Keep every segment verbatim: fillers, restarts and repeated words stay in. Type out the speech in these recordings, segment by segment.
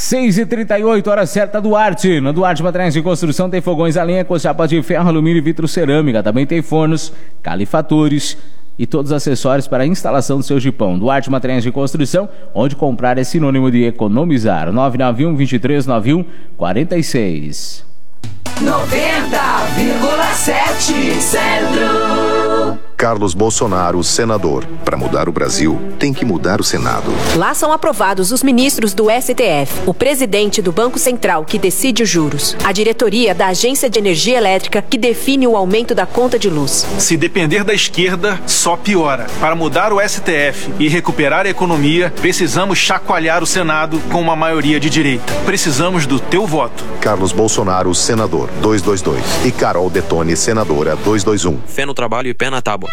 seis e trinta e oito, hora certa, Duarte. Na Duarte Materiais de Construção tem fogões a lenha com chapa de ferro, alumínio e vitro cerâmica. Também tem fornos, calefatores e todos os acessórios para a instalação do seu jipão. Duarte Materiais de Construção, onde comprar é sinônimo de economizar. nove nove um, dois três nove um, quatro seis. noventa vírgula sete Centro. Carlos Bolsonaro, senador. Para mudar o Brasil, tem que mudar o Senado. Lá são aprovados os ministros do S T F, o presidente do Banco Central, que decide os juros, a diretoria da Agência de Energia Elétrica, que define o aumento da conta de luz. Se depender da esquerda, só piora. Para mudar o S T F e recuperar a economia, precisamos chacoalhar o Senado com uma maioria de direita. Precisamos do teu voto. Carlos Bolsonaro, senador, duzentos e vinte e dois. E Carol Detone, senadora, duzentos e vinte e um. Fé no trabalho e pé na tábua.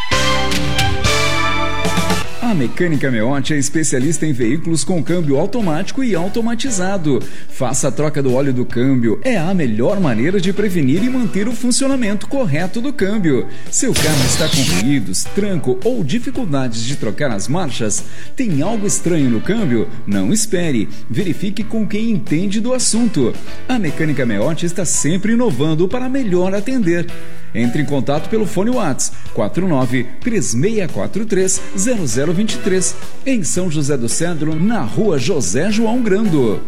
A Mecânica Meotti é especialista em veículos com câmbio automático e automatizado. Faça a troca do óleo do câmbio. É a melhor maneira de prevenir e manter o funcionamento correto do câmbio. Seu carro está com ruídos, tranco ou dificuldades de trocar as marchas? Tem algo estranho no câmbio? Não espere. Verifique com quem entende do assunto. A Mecânica Meotti está sempre inovando para melhor atender. Entre em contato pelo fone WhatsApp quatro nove três seis quatro três zero zero dois três, em São José do Cedro, na rua José João Grando.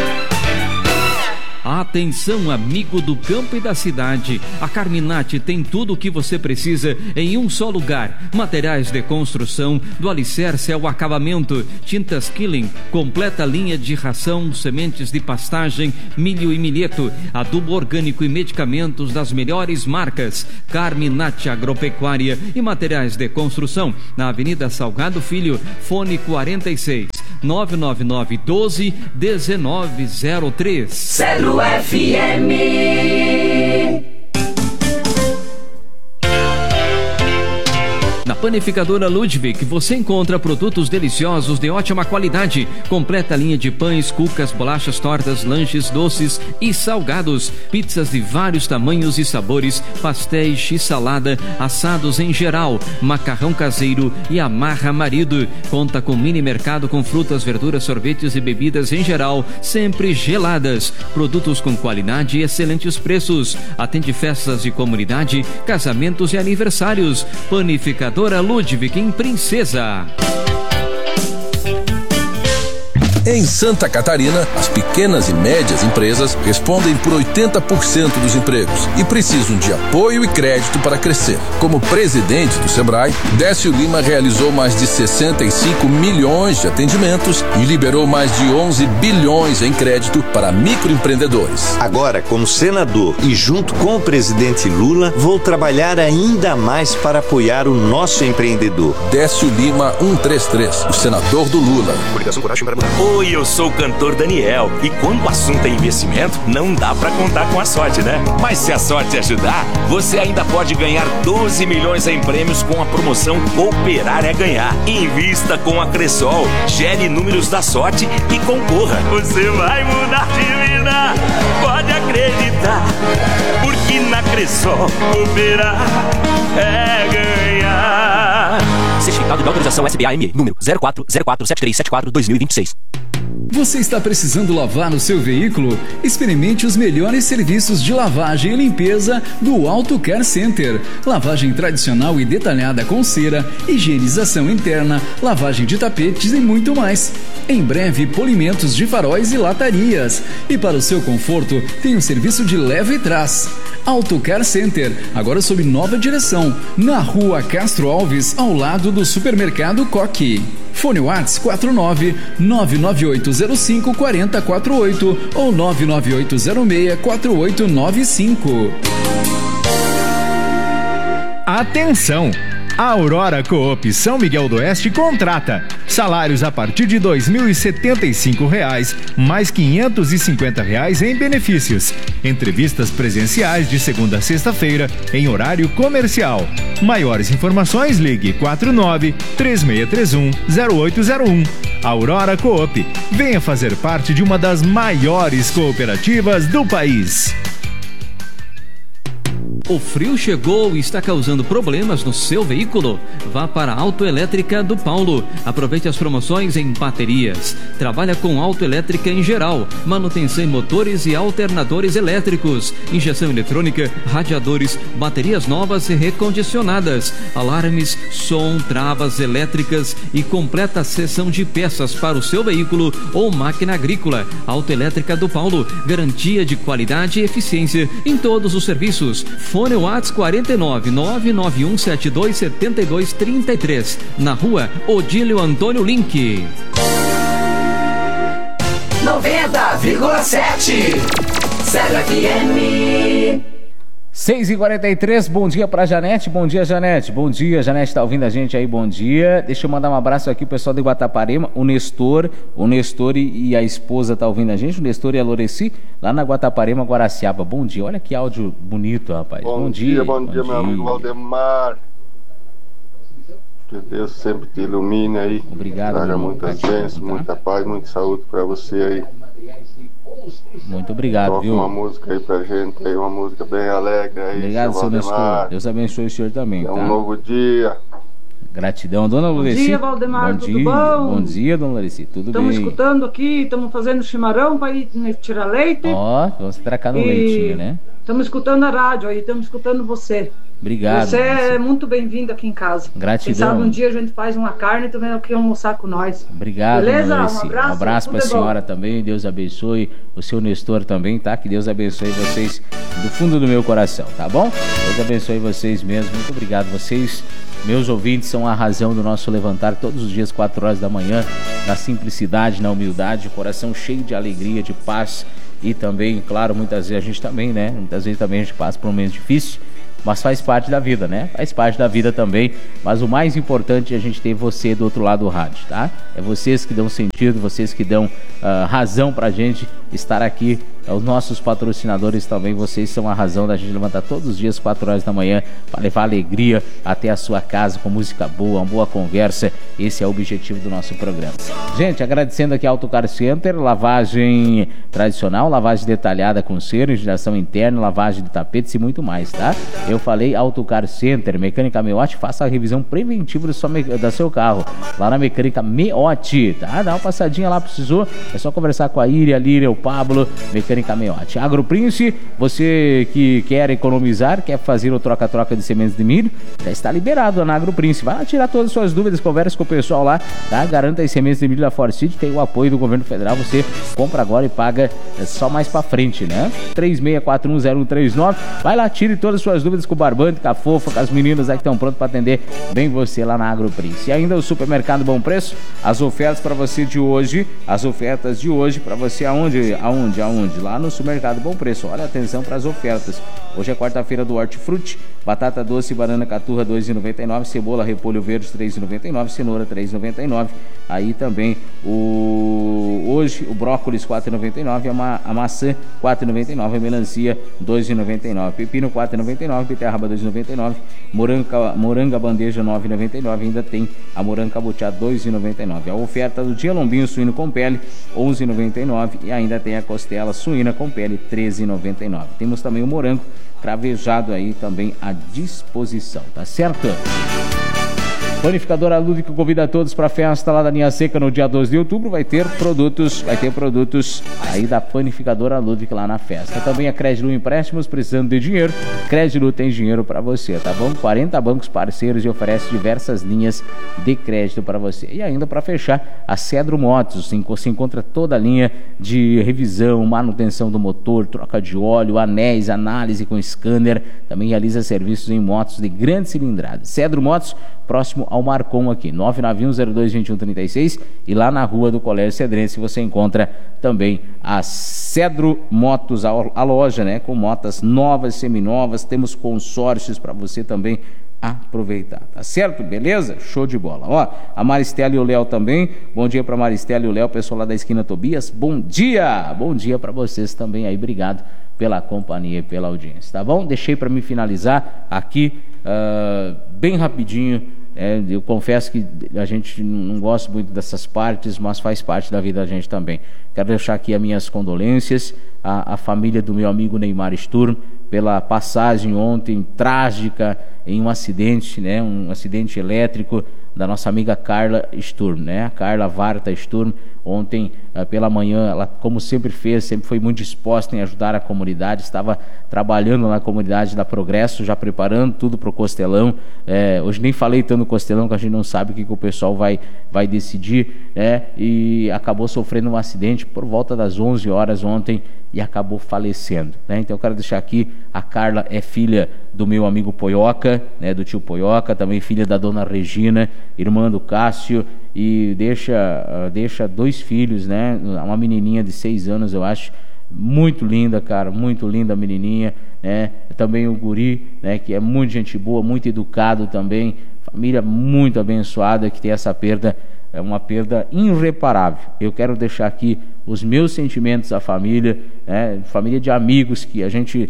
Atenção, amigo do campo e da cidade. A Carminati tem tudo o que você precisa em um só lugar. Materiais de construção, do alicerce ao acabamento, tintas Killing, completa linha de ração, sementes de pastagem, milho e milheto, adubo orgânico e medicamentos das melhores marcas. Carminati Agropecuária e Materiais de Construção, na Avenida Salgado Filho, fone quarenta e seis, nove nove nove, doze, dezenove zero três. Celo F M. Na Panificadora Ludwig você encontra produtos deliciosos de ótima qualidade, completa linha de pães, cucas, bolachas, tortas, lanches, doces e salgados, pizzas de vários tamanhos e sabores, pastéis e salada, assados em geral, macarrão caseiro e amarra marido. Conta com mini mercado com frutas, verduras, sorvetes e bebidas em geral, sempre geladas. Produtos com qualidade e excelentes preços. Atende festas de comunidade, casamentos e aniversários. Panificadora Ludwig em Princesa. Em Santa Catarina, as pequenas e médias empresas respondem por oitenta por cento dos empregos e precisam de apoio e crédito para crescer. Como presidente do Sebrae, Décio Lima realizou mais de sessenta e cinco milhões de atendimentos e liberou mais de onze bilhões em crédito para microempreendedores. Agora, como senador e junto com o presidente Lula, vou trabalhar ainda mais para apoiar o nosso empreendedor. Décio Lima cento e trinta e três, o senador do Lula. Coligação Coragem para Mudar. Oi, eu sou o cantor Daniel e quando o assunto é investimento, não dá pra contar com a sorte, né? Mas se a sorte ajudar, você ainda pode ganhar doze milhões em prêmios com a promoção Cooperar é Ganhar. Invista com a Cressol, gere números da sorte e concorra. Você vai mudar de vida, pode acreditar, porque na Cressol Cooperar é ganhar. Certificado de autorização S B A M E, número zero quatro zero quatro sete três sete quatro dois mil e vinte e seis. Você está precisando lavar o seu veículo? Experimente os melhores serviços de lavagem e limpeza do Auto Care Center. Lavagem tradicional e detalhada com cera, higienização interna, lavagem de tapetes e muito mais. Em breve, polimentos de faróis e latarias. E para o seu conforto, tem um serviço de leva e trás. Auto Care Center, agora sob nova direção, na rua Castro Alves, ao lado do supermercado Coque. Fone WhatsApp quatro nove nove nove oito zero cinco quatro zero quatro oito ou nove nove oito zero seis quatro oito nove cinco. Atenção! A Aurora Coop São Miguel do Oeste contrata. Salários a partir de dois mil e setenta e cinco reais, mais quinhentos e cinquenta reais em benefícios. Entrevistas presenciais de segunda a sexta-feira, em horário comercial. Maiores informações, ligue quatro nove três seis três um zero oito zero um. Aurora Coop. Venha fazer parte de uma das maiores cooperativas do país. O frio chegou e está causando problemas no seu veículo? Vá para a Autoelétrica do Paulo. Aproveite as promoções em baterias. Trabalha com autoelétrica em geral, manutenção em motores e alternadores elétricos, injeção eletrônica, radiadores, baterias novas e recondicionadas, alarmes, som, travas elétricas e completa seção de peças para o seu veículo ou máquina agrícola. Autoelétrica do Paulo, garantia de qualidade e eficiência em todos os serviços. Fone WhatsApp quarenta e nove, nove nove um sete dois sete dois três três, na rua Odílio Antônio Link. noventa vírgula sete Cedro F M. seis e quarenta e três, bom dia pra Janete, bom dia Janete, bom dia, Janete tá ouvindo a gente aí, bom dia. Deixa eu mandar um abraço aqui pro pessoal de Guataparema, o Nestor, o Nestor e a esposa tá ouvindo a gente, o Nestor e a Loreci, lá na Guataparema, Guaraciaba, bom dia, olha que áudio bonito, rapaz. Bom, bom dia, dia, bom dia, bom meu dia. Amigo Valdemar, que Deus sempre te ilumine aí. Obrigado. Traga muitas bênçãos, tá? Muita paz, muita saúde pra você aí. Muito obrigado, Toca viu? uma música aí pra gente, aí, uma música bem alegre aí. Obrigado, seu Nestor. Deus abençoe o senhor também, é tá? um novo dia. Gratidão, dona Loreci. Bom dia, Valdemar, bom tudo dia. bom? Bom dia, dona Loreci, tudo Estamos bem? Estamos escutando aqui, estamos fazendo chimarrão para ir tirar leite. Ó, oh, vamos tracar no e... leitinho, né? Estamos escutando a rádio aí, estamos escutando você. Obrigado. Você é muito bem-vindo aqui em casa. Gratidão. Quem sabe um dia a gente faz uma carne e tu vem aqui almoçar com nós. Obrigado, beleza? Um abraço. Um abraço para a senhora bom. também. Deus abençoe o seu Nestor também, tá? Que Deus abençoe vocês do fundo do meu coração, tá bom? Deus abençoe vocês mesmo. Muito obrigado. Vocês, meus ouvintes, são a razão do nosso levantar todos os dias, quatro horas da manhã, na simplicidade, na humildade, coração cheio de alegria, de paz. E também, claro, muitas vezes a gente também, né? Muitas vezes também a gente passa por um momento difícil, mas faz parte da vida, né? Faz parte da vida também, mas o mais importante é a gente ter você do outro lado do rádio, tá? É vocês que dão sentido, vocês que dão uh, razão pra gente estar aqui. Os nossos patrocinadores também, vocês são a razão da gente levantar todos os dias, quatro horas da manhã, para levar alegria até a sua casa com música boa, uma boa conversa. Esse é o objetivo do nosso programa. Gente, agradecendo aqui a Auto Car Center, lavagem tradicional, lavagem detalhada com cera, higienização interna, lavagem de tapetes e muito mais, tá? Eu falei Auto Car Center, Mecânica Meotti, faça a revisão preventiva do seu, do seu carro, lá na Mecânica Meotti, tá? Dá uma passadinha lá, precisou, é só conversar com a Iria, a Líria, o Pablo, Mecânica Meotti. AgroPrince, você que quer economizar, quer fazer o troca-troca de sementes de milho, já está liberado na AgroPrince. Vai lá tirar todas as suas dúvidas, converse com o pessoal lá, tá? Garanta as sementes de milho da Forsyth, tem o apoio do governo federal, você compra agora e paga só mais pra frente, né? três seis quatro um zero um três nove. Vai lá, tire todas as suas dúvidas com o Barbante, com a Fofa, com as meninas aí que estão prontas para atender bem você lá na AgroPrince. E ainda o Supermercado Bom Preço, as ofertas para você de hoje, as ofertas de hoje para você aonde, aonde, aonde? Lá no Supermercado Bom Preço. Olha, atenção para as ofertas. Hoje é quarta-feira do Hortifruti, batata doce, banana caturra dois reais e noventa e nove centavos, cebola repolho verde três reais e noventa e nove centavos, cenoura três reais e noventa e nove centavos. Aí também o hoje o brócolis quatro reais e noventa e nove centavos, a, ma... a maçã quatro reais e noventa e nove centavos, a melancia dois reais e noventa e nove centavos, pepino quatro reais e noventa e nove centavos, beterraba dois reais e noventa e nove centavos, moranga, moranga bandeja nove reais e noventa e nove centavos, ainda tem a moranga cabotiá dois reais e noventa e nove centavos. A oferta do dia lombinho suíno com pele onze reais e noventa e nove centavos e ainda tem a costela suína com pele treze reais e noventa e nove centavos. Temos também o morango cravejado aí também à disposição, tá certo? Panificadora Ludwig convida todos para a festa lá da Linha Seca no dia doze de outubro. Vai ter produtos, vai ter produtos aí da Panificadora Ludwig lá na festa. Também a Credilu Empréstimos, precisando de dinheiro. Credilu tem dinheiro para você, tá bom? quarenta bancos parceiros e oferece diversas linhas de crédito para você. E ainda para fechar, a Cedro Motos, se encontra toda a linha de revisão, manutenção do motor, troca de óleo, anéis, análise com scanner. Também realiza serviços em motos de grande cilindrada. Cedro Motos, próximo ao Marcon aqui, nove nove um zero dois dois um três seis, e lá na rua do Colégio Cedrense você encontra também a Cedro Motos, a, a loja, né, com motas novas, seminovas, temos consórcios para você também aproveitar, tá certo? Beleza? Show de bola. Ó, a Maristela e o Léo também, bom dia para Maristela e o Léo, pessoal lá da esquina Tobias, bom dia! Bom dia para vocês também aí, obrigado pela companhia e pela audiência, tá bom? Deixei para me finalizar aqui, uh, bem rapidinho. É, eu confesso que a gente não gosta muito dessas partes, mas faz parte da vida da gente também. Quero deixar aqui as minhas condolências à, à família do meu amigo Neymar Sturm, pela passagem ontem trágica em um acidente, né, um acidente elétrico da nossa amiga Carla Sturm, né, a Carla Varta Sturm. Ontem pela manhã, ela, como sempre fez, sempre foi muito disposta em ajudar a comunidade, estava trabalhando na comunidade da Progresso, já preparando tudo para o Costelão. É, hoje nem falei tanto do Costelão, que a gente não sabe o que, que o pessoal vai, vai decidir, né? E acabou sofrendo um acidente por volta das onze horas ontem e acabou falecendo, né? Então eu quero deixar aqui, a Carla é filha do meu amigo Poioca, né, do tio Poioca, também filha da dona Regina, irmã do Cássio, e deixa, uh, deixa dois filhos, né, uma menininha de seis anos, eu acho, muito linda, cara, muito linda a menininha, né, também o guri, né, que é muito gente boa, muito educado também, família muito abençoada, que tem essa perda, é uma perda irreparável. Eu quero deixar aqui os meus sentimentos à família, né, família de amigos que a gente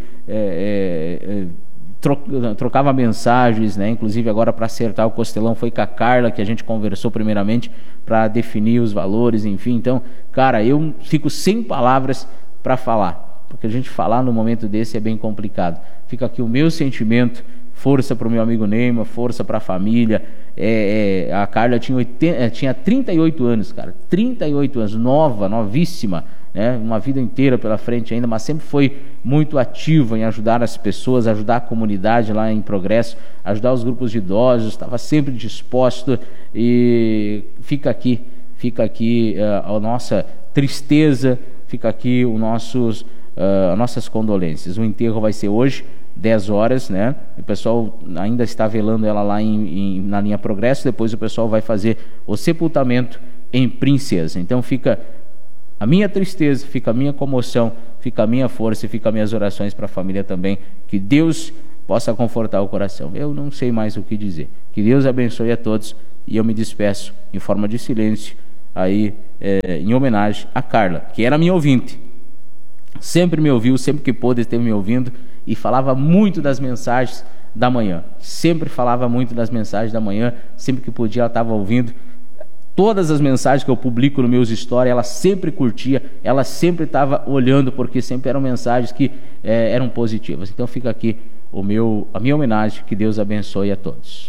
é, é, é, trocava mensagens, né? Inclusive agora para acertar o Costelão foi com a Carla que a gente conversou primeiramente para definir os valores, enfim. Então, cara, eu fico sem palavras para falar, porque a gente falar no momento desse é bem complicado. Fica aqui o meu sentimento, força para o meu amigo Neymar, força para a família. É, é, a Carla tinha, oitenta, tinha trinta e oito anos, cara, trinta e oito anos, nova, novíssima, né? Uma vida inteira pela frente ainda, mas sempre foi muito ativa em ajudar as pessoas, ajudar a comunidade lá em Progresso, ajudar os grupos de idosos, estava sempre disposto. E fica aqui, fica aqui uh, a nossa tristeza, fica aqui o nossos, uh, as nossas condolências. O enterro vai ser hoje, dez horas, né? O pessoal ainda está velando ela lá em, em, na linha Progresso, depois o pessoal vai fazer o sepultamento em Princesa. Então fica a minha tristeza, fica a minha comoção, fica a minha força e fica as minhas orações para a família também, que Deus possa confortar o coração. Eu não sei mais o que dizer. Que Deus abençoe a todos e eu me despeço em forma de silêncio aí, é, em homenagem a Carla, que era minha ouvinte, sempre me ouviu, sempre que pôde esteve me ouvindo e falava muito das mensagens da manhã, sempre falava muito das mensagens da manhã, sempre que podia ela estava ouvindo. Todas as mensagens que eu publico nos meus stories, ela sempre curtia, ela sempre estava olhando, porque sempre eram mensagens que é, eram positivas. Então fica aqui o meu, a minha homenagem, que Deus abençoe a todos.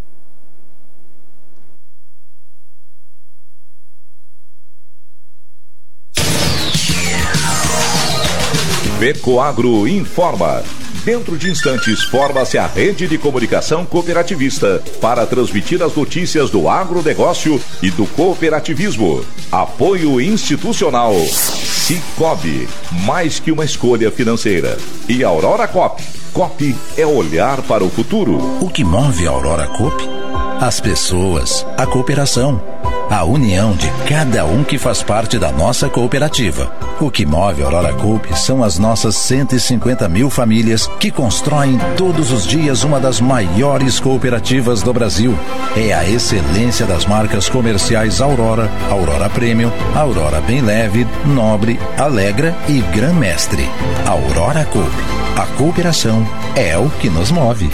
Pecoagro informa. Dentro de instantes, forma-se a rede de comunicação cooperativista para transmitir as notícias do agronegócio e do cooperativismo. Apoio institucional. Cicobi, mais que uma escolha financeira. E Aurora Coop. Coop é olhar para o futuro. O que move a Aurora Coop? As pessoas, a cooperação, a união de cada um que faz parte da nossa cooperativa. O que move a Aurora Coop são as nossas cento e cinquenta mil famílias que constroem todos os dias uma das maiores cooperativas do Brasil. É a excelência das marcas comerciais Aurora, Aurora Premium, Aurora Bem Leve, Nobre, Alegra e Gran Mestre. Aurora Coop. A cooperação é o que nos move.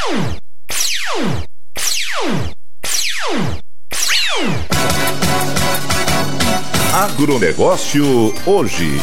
Agronegócio hoje.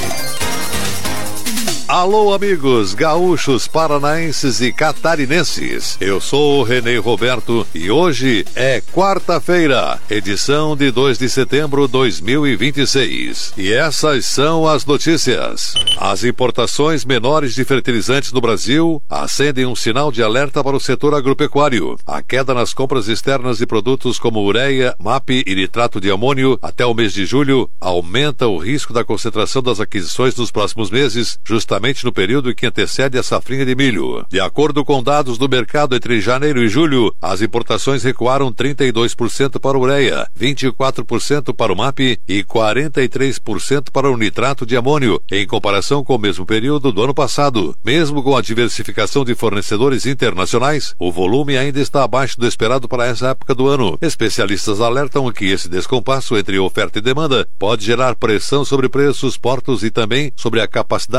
Alô, amigos gaúchos, paranaenses e catarinenses. Eu sou o Renê Roberto e hoje é quarta-feira, edição de dois de setembro de dois mil e vinte e seis. E essas são as notícias. As importações menores de fertilizantes no Brasil acendem um sinal de alerta para o setor agropecuário. A queda nas compras externas de produtos como ureia, M A P e nitrato de amônio até o mês de julho aumenta o risco da concentração das aquisições nos próximos meses, justamente no período que antecede a safrinha de milho. De acordo com dados do mercado entre janeiro e julho, as importações recuaram trinta e dois por cento para a ureia, vinte e quatro por cento para o M A P e quarenta e três por cento para o nitrato de amônio, em comparação com o mesmo período do ano passado. Mesmo com a diversificação de fornecedores internacionais, o volume ainda está abaixo do esperado para essa época do ano. Especialistas alertam que esse descompasso entre oferta e demanda pode gerar pressão sobre preços, portos e também sobre a capacidade de mistura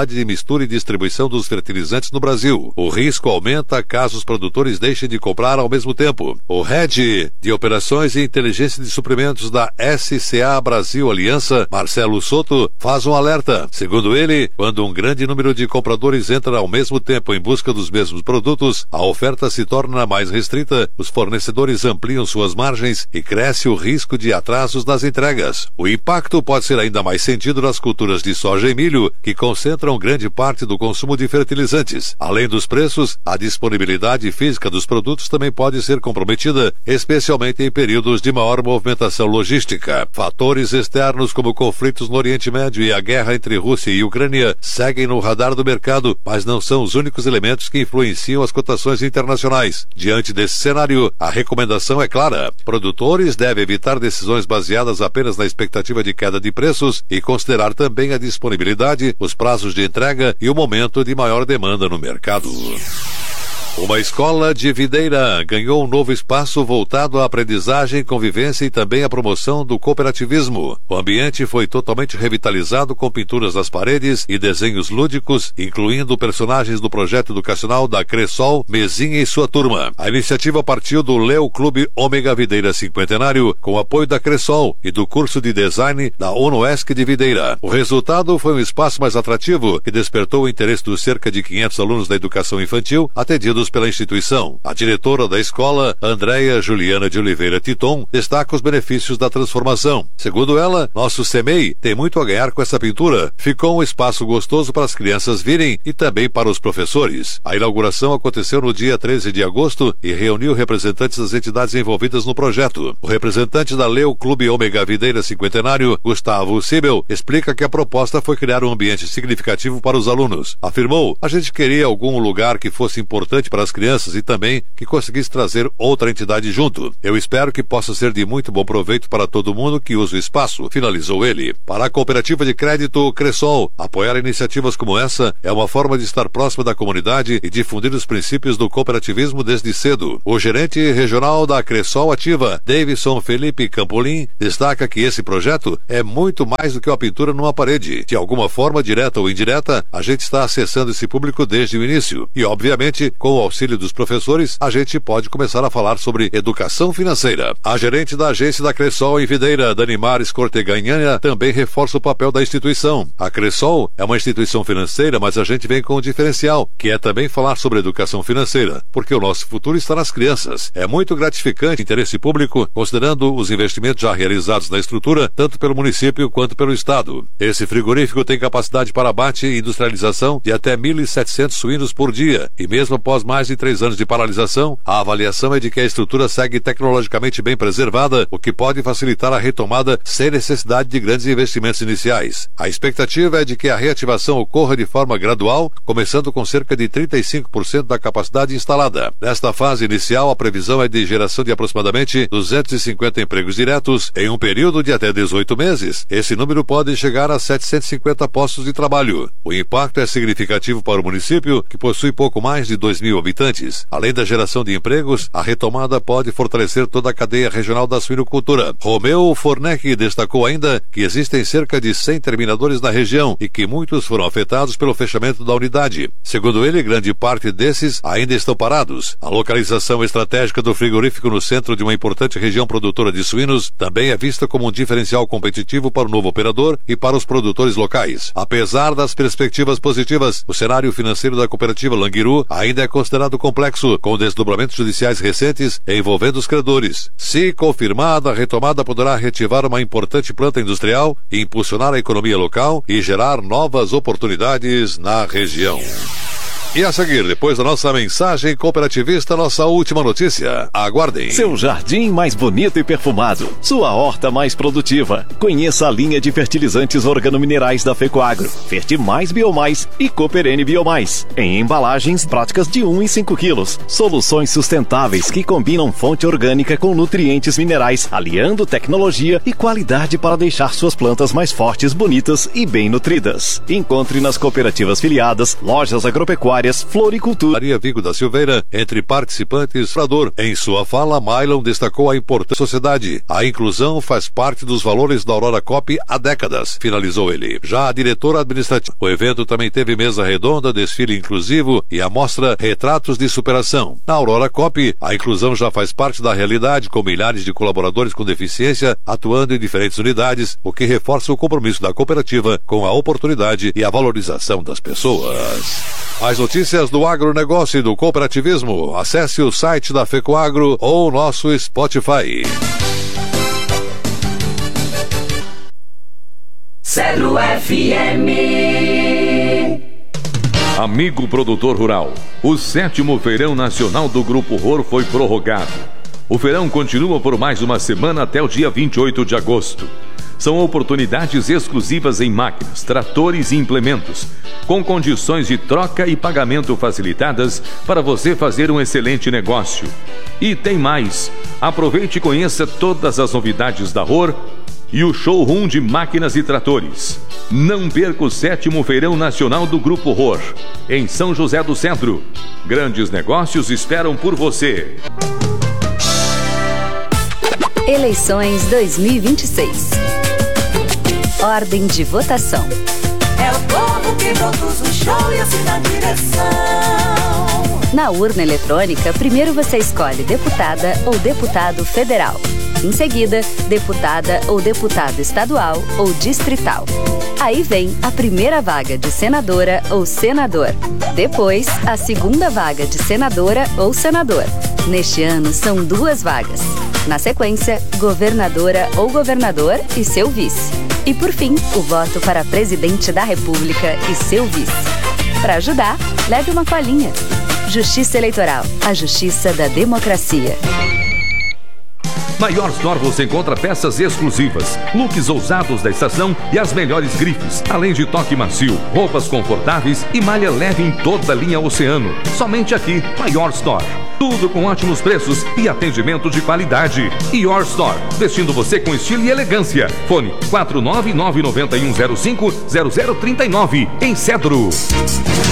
manufactura e distribuição dos fertilizantes no Brasil. O risco aumenta caso os produtores deixem de comprar ao mesmo tempo. O Head de Operações e Inteligência de Suprimentos da S C A Brasil Aliança, Marcelo Soto, faz um alerta. Segundo ele, quando um grande número de compradores entra ao mesmo tempo em busca dos mesmos produtos, a oferta se torna mais restrita, os fornecedores ampliam suas margens e cresce o risco de atrasos nas entregas. O impacto pode ser ainda mais sentido nas culturas de soja e milho, que concentram grande parte do consumo de fertilizantes. Além dos preços, a disponibilidade física dos produtos também pode ser comprometida, especialmente em períodos de maior movimentação logística. Fatores externos como conflitos no Oriente Médio e a guerra entre Rússia e Ucrânia seguem no radar do mercado, mas não são os únicos elementos que influenciam as cotações internacionais. Diante desse cenário, a recomendação é clara. Produtores devem evitar decisões baseadas apenas na expectativa de queda de preços e considerar também a disponibilidade, os prazos de entrega e o momento de maior demanda no mercado. Uma escola de Videira ganhou um novo espaço voltado à aprendizagem, convivência e também à promoção do cooperativismo. O ambiente foi totalmente revitalizado com pinturas nas paredes e desenhos lúdicos, incluindo personagens do projeto educacional da Cressol, Mezinha e sua turma. A iniciativa partiu do Leo Clube Ômega Videira Cinquentenário, com apoio da Cressol e do curso de design da ONUESC de Videira. O resultado foi um espaço mais atrativo, que despertou o interesse dos cerca de quinhentos alunos da educação infantil, atendidos pela instituição. A diretora da escola, Andréia Juliana de Oliveira Titon, destaca os benefícios da transformação. Segundo ela, nosso C M E I tem muito a ganhar com essa pintura. Ficou um espaço gostoso para as crianças virem e também para os professores. A inauguração aconteceu no dia treze de agosto e reuniu representantes das entidades envolvidas no projeto. O representante da Leo Clube Ômega Videira Cinquentenário, Gustavo Sibel, explica que a proposta foi criar um ambiente significativo para os alunos. Afirmou, a gente queria algum lugar que fosse importante para as crianças e também que conseguisse trazer outra entidade junto. Eu espero que possa ser de muito bom proveito para todo mundo que usa o espaço, finalizou ele. Para a cooperativa de crédito Cressol, apoiar iniciativas como essa é uma forma de estar próximo da comunidade e difundir os princípios do cooperativismo desde cedo. O gerente regional da Cressol Ativa, Davidson Felipe Campolim, destaca que esse projeto é muito mais do que uma pintura numa parede. De alguma forma, direta ou indireta, a gente está acessando esse público desde o início e, obviamente, com o auxílio dos professores, a gente pode começar a falar sobre educação financeira. A gerente da agência da Cressol em Videira, Danimares Corteganhanha, também reforça o papel da instituição. A Cressol é uma instituição financeira, mas a gente vem com um diferencial, que é também falar sobre educação financeira, porque o nosso futuro está nas crianças. É muito gratificante o interesse público, considerando os investimentos já realizados na estrutura, tanto pelo município quanto pelo estado. Esse frigorífico tem capacidade para abate e industrialização de até mil e setecentos suínos por dia, e mesmo após mais de três anos de paralisação, a avaliação é de que a estrutura segue tecnologicamente bem preservada, o que pode facilitar a retomada sem necessidade de grandes investimentos iniciais. A expectativa é de que a reativação ocorra de forma gradual, começando com cerca de trinta e cinco por cento da capacidade instalada. Nesta fase inicial, a previsão é de geração de aproximadamente duzentos e cinquenta empregos diretos em um período de até dezoito meses. Esse número pode chegar a setecentos e cinquenta postos de trabalho. O impacto é significativo para o município, que possui pouco mais de dois mil habitantes. Além da geração de empregos, a retomada pode fortalecer toda a cadeia regional da suinocultura. Romeu Fornec destacou ainda que existem cerca de cem terminadores na região e que muitos foram afetados pelo fechamento da unidade. Segundo ele, grande parte desses ainda estão parados. A localização estratégica do frigorífico no centro de uma importante região produtora de suínos também é vista como um diferencial competitivo para o novo operador e para os produtores locais. Apesar das perspectivas positivas, o cenário financeiro da cooperativa Languiru ainda é considerado complexo, com desdobramentos judiciais recentes envolvendo os credores. Se confirmada, a retomada poderá reativar uma importante planta industrial, impulsionar a economia local e gerar novas oportunidades na região. E a seguir, depois da nossa mensagem cooperativista, nossa última notícia. Aguardem. Seu jardim mais bonito e perfumado. Sua horta mais produtiva. Conheça a linha de fertilizantes organominerais da Fecoagro. Fertimais Biomais e Cooperene Biomais. Em embalagens práticas de um e cinco quilos. Soluções sustentáveis que combinam fonte orgânica com nutrientes minerais, aliando tecnologia e qualidade para deixar suas plantas mais fortes, bonitas e bem nutridas. Encontre nas cooperativas filiadas, lojas agropecuárias agropecuárias, floricultura. Maria Vigo da Silveira, entre participantes, em sua fala, Mylon destacou a importância da sociedade. A inclusão faz parte dos valores da Aurora Cop há décadas, finalizou ele. Já a diretora administrativa, o evento também teve mesa redonda, desfile inclusivo e a mostra Retratos de Superação. Na Aurora Cop, a inclusão já faz parte da realidade, com milhares de colaboradores com deficiência atuando em diferentes unidades, o que reforça o compromisso da cooperativa com a oportunidade e a valorização das pessoas. As notícias do agronegócio e do cooperativismo, acesse o site da FECOAGRO ou nosso Spotify. Cedro F M. Amigo produtor rural, o sétimo Feirão Nacional do Grupo Rohr foi prorrogado. O feirão continua por mais uma semana até o dia vinte e oito de agosto. São oportunidades exclusivas em máquinas, tratores e implementos, com condições de troca e pagamento facilitadas para você fazer um excelente negócio. E tem mais! Aproveite e conheça todas as novidades da Rohr e o showroom de máquinas e tratores. Não perca o sétimo Feirão Nacional do Grupo Rohr, em São José do Centro. Grandes negócios esperam por você. Eleições dois mil e vinte e seis. Ordem de votação. É o povo que produz o show e assina a direção. Na urna eletrônica, primeiro você escolhe deputada ou deputado federal. Em seguida, deputada ou deputado estadual ou distrital. Aí vem a primeira vaga de senadora ou senador. Depois, a segunda vaga de senadora ou senador. Neste ano, são duas vagas. Na sequência, governadora ou governador e seu vice. E por fim, o voto para presidente da República e seu vice. Para ajudar, leve uma colinha. Justiça Eleitoral, a justiça da democracia. Na Your Store você encontra peças exclusivas, looks ousados da estação e as melhores grifes, além de toque macio, roupas confortáveis e malha leve em toda a linha Oceano. Somente aqui, na Your Store. Tudo com ótimos preços e atendimento de qualidade. Your Store, vestindo você com estilo e elegância. Fone quatro nove nove nove um zero cinco zero zero três nove, em Cedro.